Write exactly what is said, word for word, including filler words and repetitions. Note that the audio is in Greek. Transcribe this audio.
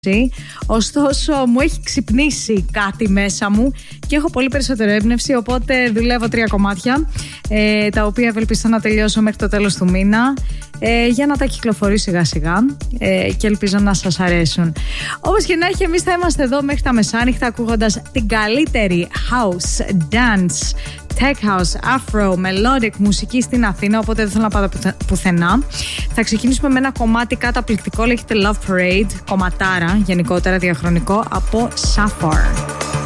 Ωστόσο μου έχει ξυπνήσει κάτι μέσα μου και έχω πολύ περισσότερο έμπνευση, οπότε δουλεύω τρία κομμάτια ε, τα οποία ευελπιστώ να τελειώσω μέχρι το τέλος του μήνα ε, για να τα κυκλοφορήσω σιγά σιγά ε, και ελπίζω να σας αρέσουν. Όπως και να έχει, εμείς θα είμαστε εδώ μέχρι τα μεσάνυχτα ακούγοντας την καλύτερη house, dance, tech house, afro, melodic μουσική στην Αθήνα, οπότε δεν θέλω να πάω πουθενά. Θα ξεκινήσουμε με ένα κομμάτι καταπληκτικό, λέγεται Love Parade, κομματάρα γενικότερα, διαχρονικό, από Sapphire.